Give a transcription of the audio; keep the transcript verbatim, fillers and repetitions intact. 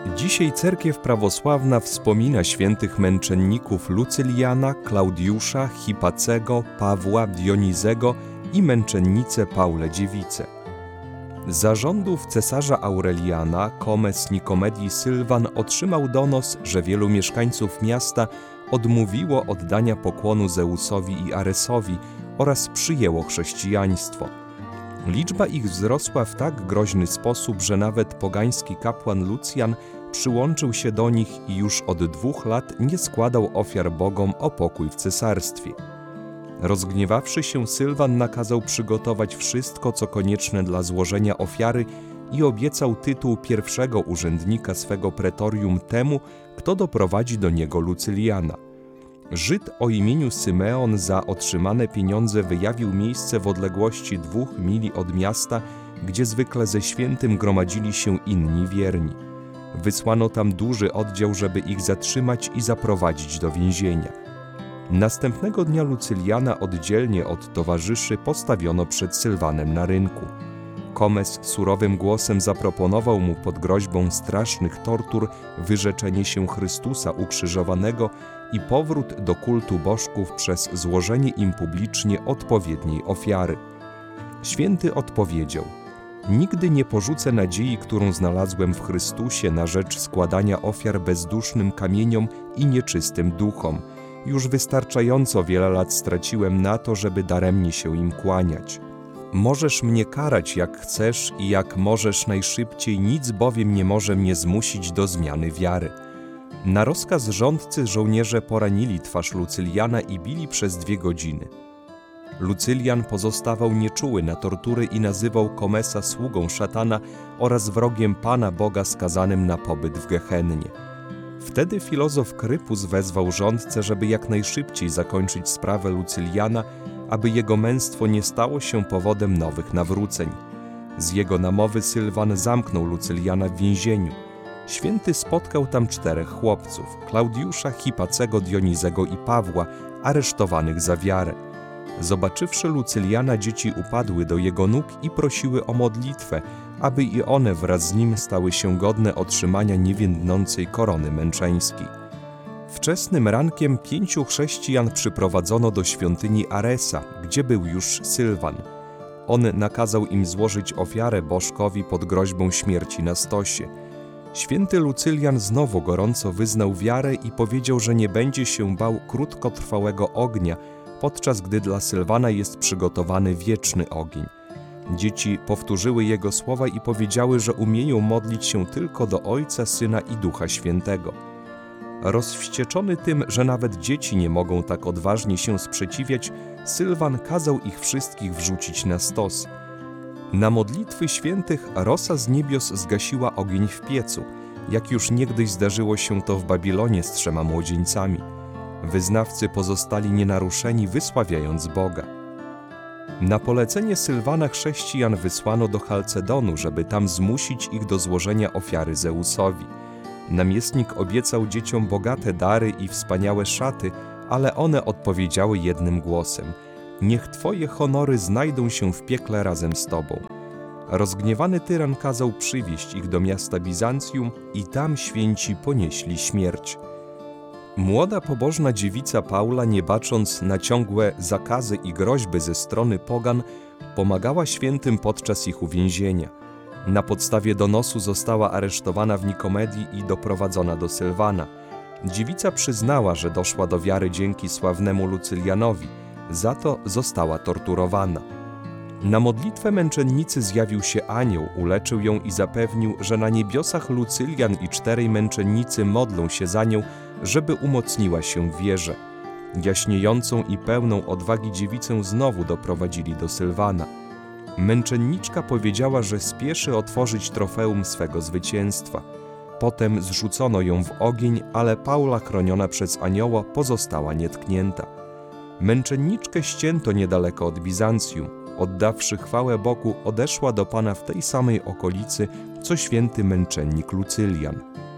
Dzisiaj cerkiew prawosławna wspomina świętych męczenników Lucyliana, Klaudiusza, Hipacego, Pawła, Dionizego i męczennicę Paulę Dziewicę. Za rządów cesarza Aureliana Comes Nicomedii Sylwan otrzymał donos, że wielu mieszkańców miasta odmówiło oddania pokłonu Zeusowi i Aresowi oraz przyjęło chrześcijaństwo. Liczba ich wzrosła w tak groźny sposób, że nawet pogański kapłan Lucjan przyłączył się do nich i już od dwóch lat nie składał ofiar bogom o pokój w cesarstwie. Rozgniewawszy się, Sylwan nakazał przygotować wszystko, co konieczne dla złożenia ofiary i obiecał tytuł pierwszego urzędnika swego pretorium temu, kto doprowadzi do niego Lucyliana. Żyd o imieniu Symeon za otrzymane pieniądze wyjawił miejsce w odległości dwóch mili od miasta, gdzie zwykle ze świętym gromadzili się inni wierni. Wysłano tam duży oddział, żeby ich zatrzymać i zaprowadzić do więzienia. Następnego dnia Lucyliana oddzielnie od towarzyszy postawiono przed Sylwanem na rynku. Comes surowym głosem zaproponował mu pod groźbą strasznych tortur wyrzeczenie się Chrystusa ukrzyżowanego i powrót do kultu bożków przez złożenie im publicznie odpowiedniej ofiary. Święty odpowiedział: nigdy nie porzucę nadziei, którą znalazłem w Chrystusie na rzecz składania ofiar bezdusznym kamieniom i nieczystym duchom. Już wystarczająco wiele lat straciłem na to, żeby daremnie się im kłaniać. Możesz mnie karać jak chcesz i jak możesz najszybciej, nic bowiem nie może mnie zmusić do zmiany wiary. Na rozkaz rządcy żołnierze poranili twarz Lucyliana i bili przez dwie godziny. Lucylian pozostawał nieczuły na tortury i nazywał Comesa sługą szatana oraz wrogiem Pana Boga skazanym na pobyt w Gehennie. Wtedy filozof Krypus wezwał rządcę, żeby jak najszybciej zakończyć sprawę Lucyliana, aby jego męstwo nie stało się powodem nowych nawróceń. Z jego namowy Sylwan zamknął Lucyliana w więzieniu. Święty spotkał tam czterech chłopców: Klaudiusza, Hipacego, Dionizego i Pawła, aresztowanych za wiarę. Zobaczywszy Lucyliana, dzieci upadły do jego nóg i prosiły o modlitwę, aby i one wraz z nim stały się godne otrzymania niewiędnącej korony męczeńskiej. Wczesnym rankiem pięciu chrześcijan przyprowadzono do świątyni Aresa, gdzie był już Sylwan. On nakazał im złożyć ofiarę bożkowi pod groźbą śmierci na stosie. Święty Lucylian znowu gorąco wyznał wiarę i powiedział, że nie będzie się bał krótkotrwałego ognia, podczas gdy dla Sylwana jest przygotowany wieczny ogień. Dzieci powtórzyły jego słowa i powiedziały, że umieją modlić się tylko do Ojca, Syna i Ducha Świętego. Rozwścieczony tym, że nawet dzieci nie mogą tak odważnie się sprzeciwiać, Sylwan kazał ich wszystkich wrzucić na stos. Na modlitwy świętych rosa z niebios zgasiła ogień w piecu, jak już niegdyś zdarzyło się to w Babilonie z trzema młodzieńcami. Wyznawcy pozostali nienaruszeni, wysławiając Boga. Na polecenie Sylwana chrześcijan wysłano do Chalcedonu, żeby tam zmusić ich do złożenia ofiary Zeusowi. Namiestnik obiecał dzieciom bogate dary i wspaniałe szaty, ale one odpowiedziały jednym głosem: niech Twoje honory znajdą się w piekle razem z Tobą. Rozgniewany tyran kazał przywieźć ich do miasta Bizancjum i tam święci ponieśli śmierć. Młoda pobożna dziewica Paula, nie bacząc na ciągłe zakazy i groźby ze strony pogan, pomagała świętym podczas ich uwięzienia. Na podstawie donosu została aresztowana w Nikomedii i doprowadzona do Sylwana. Dziewica przyznała, że doszła do wiary dzięki sławnemu Lucylianowi, za to została torturowana. Na modlitwę męczennicy zjawił się anioł, uleczył ją i zapewnił, że na niebiosach Lucylian i czterej męczennicy modlą się za nią, żeby umocniła się w wierze. Jaśniejącą i pełną odwagi dziewicę znowu doprowadzili do Sylwana. Męczenniczka powiedziała, że spieszy otworzyć trofeum swego zwycięstwa. Potem zrzucono ją w ogień, ale Paula, chroniona przez anioła, pozostała nietknięta. Męczenniczkę ścięto niedaleko od Bizancjum. Oddawszy chwałę Bogu, odeszła do Pana w tej samej okolicy, co święty męczennik Lucylian.